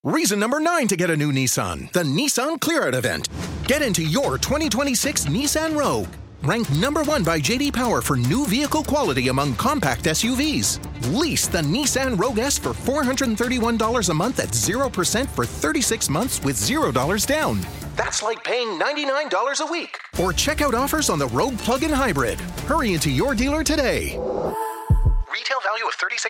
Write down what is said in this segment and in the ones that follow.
Reason number 9 to get a new Nissan, the Nissan Clear Out event. Get into your 2026 Nissan Rogue. Ranked number 1 by J.D. Power for new vehicle quality among compact SUVs. Lease the Nissan Rogue S for $431 a month at 0% for 36 months with $0 down. That's like paying $99 a week. Or check out offers on the Rogue Plug-in Hybrid. Hurry into your dealer today. Retail value of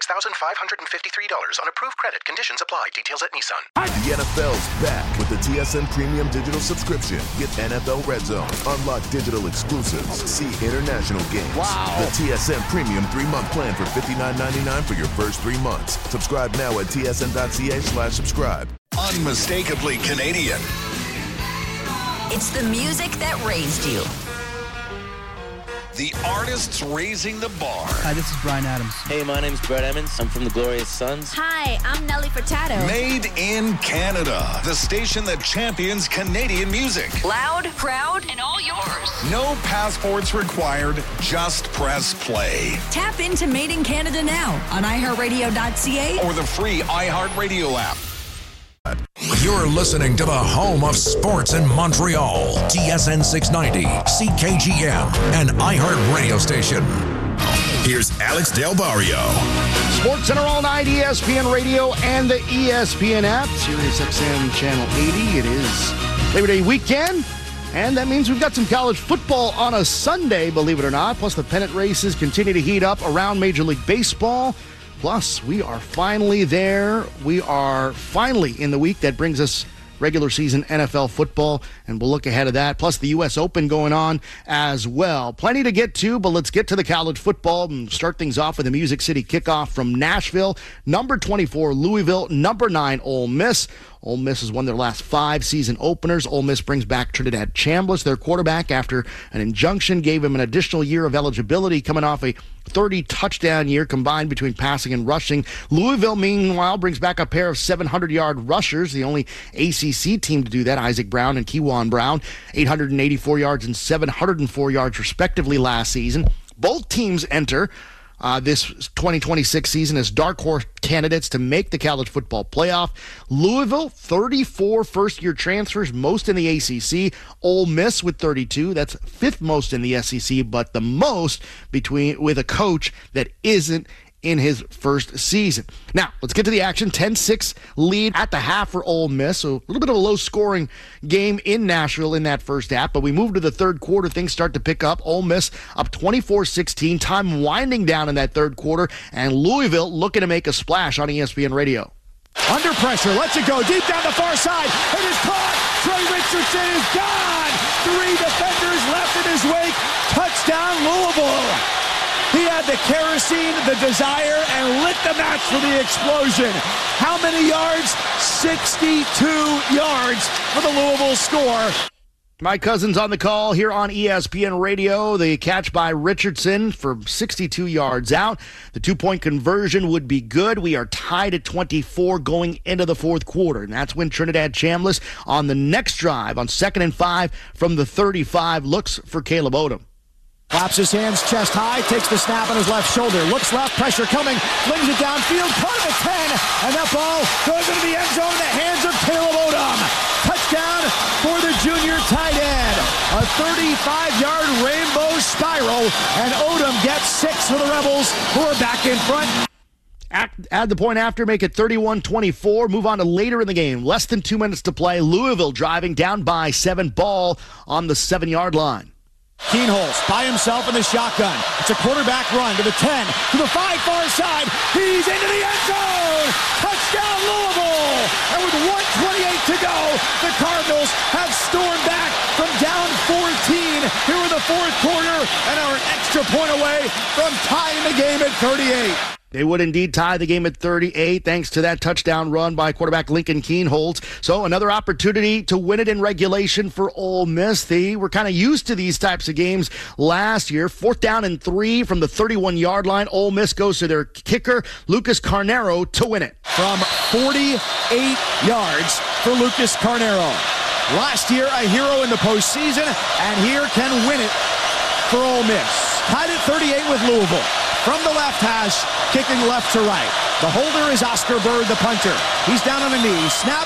$36,553 on approved credit. Conditions apply. Details at Nissan. The NFL's back with the TSN Premium Digital subscription. Get NFL Red Zone, unlock digital exclusives, see international games. Wow. The TSN Premium 3-month plan for $59.99 for your first 3 months. Subscribe now at tsn.ca/subscribe. Unmistakably Canadian. It's the music that raised you. The artists raising the bar. Hi, this is Bryan Adams. Hey, my name's Brett Emmons. I'm from the Glorious Sons. Hi, I'm Nelly Furtado. Made in Canada. The station that champions Canadian music. Loud, proud, and all yours. No passports required. Just press play. Tap into Made in Canada now on iHeartRadio.ca or the free iHeartRadio app. You're listening to the home of sports in Montreal. TSN 690, CKGM, and iHeart Radio Station. Here's Alex Del Barrio. Sports Center all night, ESPN Radio and the ESPN app. Sirius XM Channel 80. It is Labor Day weekend, and that means we've got some college football on a Sunday, believe it or not. Plus, the pennant races continue to heat up around Major League Baseball. Plus, we are finally there. We are finally in the week that brings us regular season NFL football, and we'll look ahead of that. Plus, the U.S. Open going on as well. Plenty to get to, but let's get to the college football and start things off with a Music City kickoff from Nashville. Number 24, Louisville. Number 9, Ole Miss. Ole Miss has won their last 5 season openers. Ole Miss brings back Trinidad Chambliss, their quarterback, after an injunction gave him an additional year of eligibility, coming off a 30-touchdown year combined between passing and rushing. Louisville, meanwhile, brings back a pair of 700-yard rushers, the only ACC team to do that, Isaac Brown and Kewan Brown, 884 yards and 704 yards respectively last season. Both teams enter this 2026 season as dark horse candidates to make the college football playoff. Louisville, 34 first-year transfers, most in the ACC. Ole Miss with 32. That's 5th most in the SEC, but the most with a coach that isn't in his first season. Now, let's get to the action. 10-6 lead at the half for Ole Miss. So a little bit of a low-scoring game in Nashville in that first half. But we move to the third quarter. Things start to pick up. Ole Miss up 24-16. Time winding down in that third quarter. And Louisville looking to make a splash on ESPN Radio. Under pressure. Lets it go. Deep down the far side. It is caught. Trey Richardson is gone. 3 defenders left in his wake. Touchdown, Louisville. He had the kerosene, the desire, and lit the match for the explosion. How many yards? 62 yards for the Louisville score. My cousin's on the call here on ESPN Radio. The catch by Richardson for 62 yards out. The 2-point conversion would be good. We are tied at 24 going into the fourth quarter. And that's when Trinidad Chambliss on the next drive on 2nd and 5 from the 35 looks for Caleb Odom. Claps his hands chest high, takes the snap on his left shoulder, looks left, pressure coming, flings it downfield, caught him at 10, and that ball goes into the end zone in the hands of Caleb Odom. Touchdown for the junior tight end. A 35-yard rainbow spiral, and Odom gets 6 for the Rebels, who are back in front. Add the point after, make it 31-24. Move on to later in the game. Less than 2 minutes to play. Louisville driving down by 7, ball on the 7-yard line. Keenholz by himself in the shotgun. It's a quarterback run to the 10, to the 5 far side. He's into the end zone. Touchdown Louisville. And with 1:28 to go, the Cardinals have stormed back from down 14 here in the fourth quarter and are an extra point away from tying the game at 38. They would indeed tie the game at 38 thanks to that touchdown run by quarterback Lincoln Keenholz. So another opportunity to win it in regulation for Ole Miss. They were kind of used to these types of games last year. 4th down and 3 from the 31-yard line. Ole Miss goes to their kicker, Lucas Carnero, to win it. From 48 yards for Lucas Carnero. Last year, a hero in the postseason, and here can win it for Ole Miss. Tied at 38 with Louisville. From the left hash, kicking left to right. The holder is Oscar Bird, the punter. He's down on a knee. Snap.